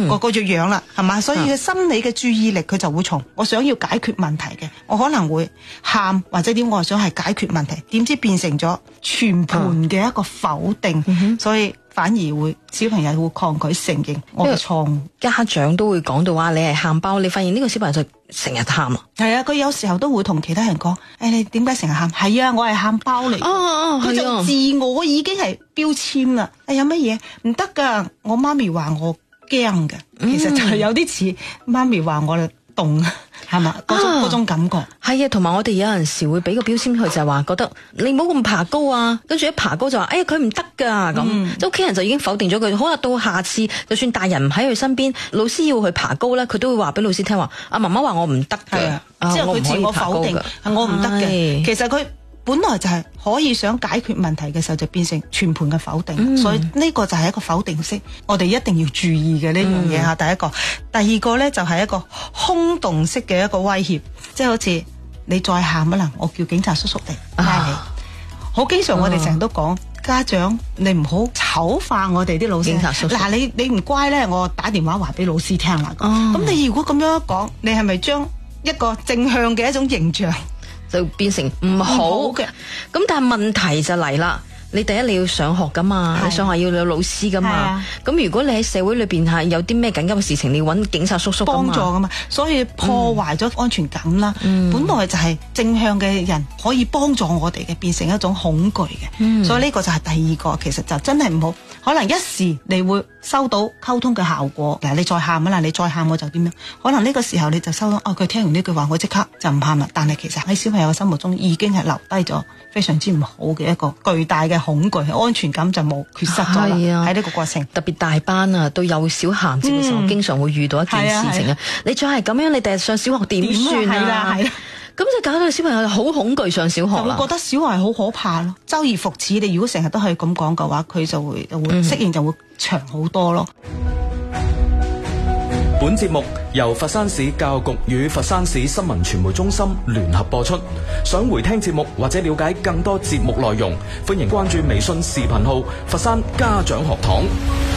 個樣啦，係嘛？所以佢心理嘅注意力佢就會從我想要解決問題嘅，我可能會喊或者點，我想係解決問題，點知變成咗全盤嘅一個否定，所以反而會小朋友會抗拒承認我嘅錯誤。 家長都會講到話你係喊包，你發現呢個小朋友就成日喊啊。 係啊，佢有時候都會同其他人講，你點解成日喊？係啊，我係喊包嚟。佢就自我已經係標籤啦。有乜嘢唔得噶？我媽咪話我驚嘅，其實就係有啲似媽咪話我凍，係嘛？嗰種感覺。 係啊，同埋我哋有陣時會俾個標籤佢，就係話覺得你唔好咁爬高啊，跟住一爬高就話佢唔得噶咁，即屋企人就已經否定咗佢。好啦，到下次就算大人唔喺佢身邊，老師要去爬高咧，佢都會話俾老師聽話，阿媽媽話我唔得嘅， 即係佢自我否定，係我唔得嘅。其實佢本來就係可以想解決問題嘅時候，就變成全盤嘅否定，所以呢個就係一個否定式，我哋一定要注意嘅呢樣嘢吓。第一個，第二個咧就係一個空洞式嘅一個威脅，即係好似你再喊啦，我叫警察叔叔嚟拉你。好經常我哋成日都講，家長你唔好醜化我哋啲老師。警察叔叔，嗱你唔乖咧，我打電話話俾老師聽啦。咁你如果咁樣講，你係咪將一個正向嘅一種形象就變成唔好嘅？咁但係問題就嚟啦，你第一你要上學噶嘛，你上學要有老師噶嘛，咁如果你喺社會裏邊係有啲咩緊急嘅事情，你要揾警察叔叔幫助噶嘛，所以破壞咗安全感啦。本來就係正向嘅人可以幫助我哋嘅，變成一種恐懼嘅，所以呢個就係第二個，其實就真係唔好。可能一時你會收到溝通嘅效果，嗱你再喊啦，你再喊我就點樣？可能呢個時候你就收到，佢聽完呢句話，我即刻就唔喊啦。但係其實喺小朋友嘅心目中已經係留低咗非常之唔好嘅一個巨大嘅恐懼，安全感就冇缺失咗啦。喺呢個過程，特別大班啊，到幼小銜接嘅時候，經常會遇到一件事情啊。你再係咁樣，你第日上小學點算啊？咁就搞到小朋友好恐懼上小學啦， 我覺得小孩好可怕咯。周而復始，你如果成日都係咁講嘅話，佢就會適應就會長好多咯。 本節目由佛山市教育局與佛山市新聞傳媒中心聯合播出。想回聽節目或者了解更多節目內容，歡迎關注微信視頻號佛山家長學堂。